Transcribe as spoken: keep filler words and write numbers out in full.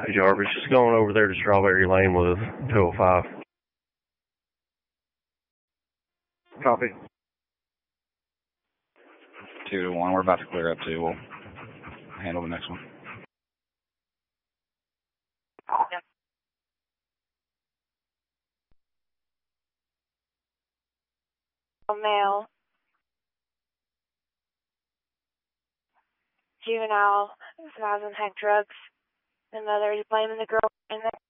Hey Jarvis, just going over there to Strawberry Lane with two oh five. Copy. Two to one. We're about to clear up too. We'll handle the next one. Yep. Male. Juvenile. Thousand had drugs. The mother is blaming the girl in there.